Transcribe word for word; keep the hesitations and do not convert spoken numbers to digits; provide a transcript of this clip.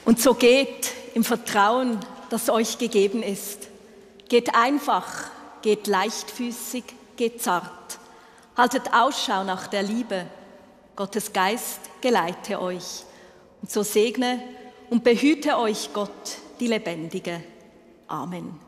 Und so geht im Vertrauen, das euch gegeben ist. Geht einfach, geht leichtfüßig, geht zart. Haltet Ausschau nach der Liebe. Gottes Geist geleite euch. Und so segne und behüte euch Gott, die Lebendige. Amen.